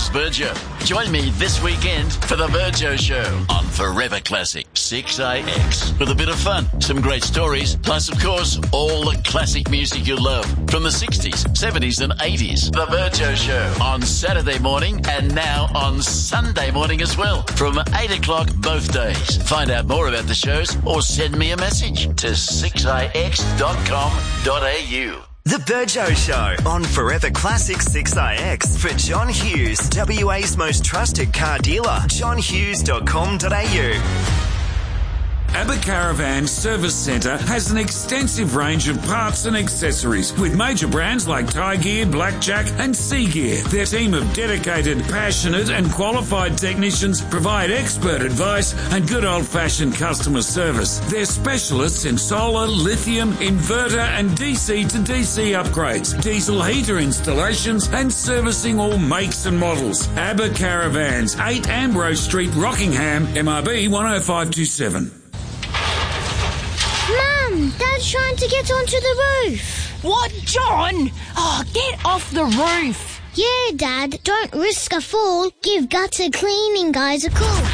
Chris Burjo. Join me this weekend for the Burjo Show on Forever Classic 6AX. With a bit of fun, some great stories, plus, of course, all the classic music you love from the 60s, 70s and 80s. The Burjo Show on Saturday morning and now on Sunday morning as well from 8 o'clock both days. Find out more about the shows or send me a message to 6ix.com.au. The Burjo Show on Forever Classic 6IX for John Hughes, WA's most trusted car dealer, johnhughes.com.au. Abbott Caravan Service Centre has an extensive range of parts and accessories with major brands like Thai Gear, Blackjack and Sea Gear. Their team of dedicated, passionate and qualified technicians provide expert advice and good old-fashioned customer service. They're specialists in solar, lithium, inverter and DC to DC upgrades, diesel heater installations and servicing all makes and models. Abbott Caravans, 8 Ambrose Street, Rockingham, MRB 10527. Mum, Dad's trying to get onto the roof. What, John? Oh, get off the roof. Yeah, Dad, don't risk a fall. Give gutter cleaning guys a call.